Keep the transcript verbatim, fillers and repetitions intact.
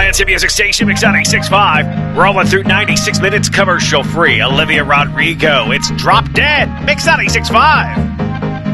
Lansing Music Station, Mix ninety-six point five. Rolling through ninety-six minutes commercial free. Olivia Rodrigo, it's Drop Dead, Mix ninety-six point five.